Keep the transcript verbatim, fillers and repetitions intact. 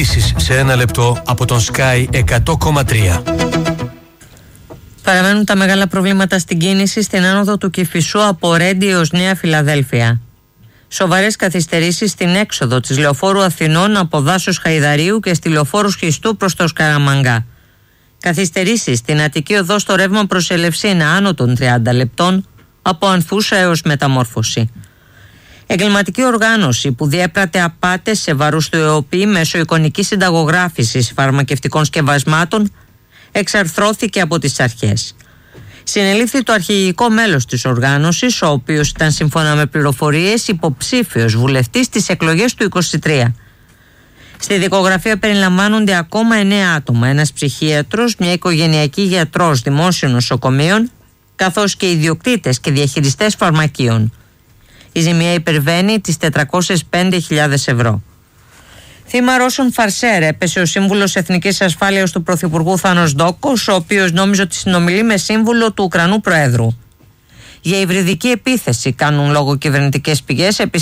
Ειδήσεις σε ένα λεπτό από τον Sky εκατό κόμμα τρία. Παραμένουν τα μεγάλα προβλήματα στην κίνηση στην άνοδο του Κηφισού από Ρέντι έως Νέα Φιλαδέλφια. Σοβαρές καθυστερήσεις στην έξοδο της λεωφόρου Αθηνών από Δάσος Χαϊδαρίου και στη λεωφόρου Σχιστού προς το Σκαραμαγκά. Καθυστερήσεις στην Αττική οδό στο ρεύμα προς Ελευσίνα άνω των τριάντα λεπτών από Ανθούσα έως Μεταμόρφωση. Εγκληματική οργάνωση που διέπρατε απάτες σε βαρούς του ΕΟΠΗ μέσω εικονικής συνταγογράφησης φαρμακευτικών σκευασμάτων εξαρθρώθηκε από τις αρχές. Συνελήφθη το αρχηγικό μέλος της οργάνωσης, ο οποίος ήταν σύμφωνα με πληροφορίες υποψήφιος βουλευτής στις εκλογές του είκοσι τρία. Στη δικογραφία περιλαμβάνονται ακόμα εννέα άτομα, ένας ψυχίατρος, μια οικογενειακή γιατρός δημόσιων νοσοκομείων, καθώς και ιδιοκτήτες και διαχειριστές φαρμακείων. Η ζημία υπερβαίνει τις τετρακόσιες πέντε χιλιάδες ευρώ. Θύμα Ρώσων φαρσέρ έπεσε ο σύμβουλος Εθνικής Ασφάλειας του Πρωθυπουργού Θάνος Ντόκος, ο οποίος νόμιζε ότι συνομιλεί με σύμβουλο του Ουκρανού Προέδρου. Για υβριδική επίθεση κάνουν λόγο κυβερνητικές πηγές.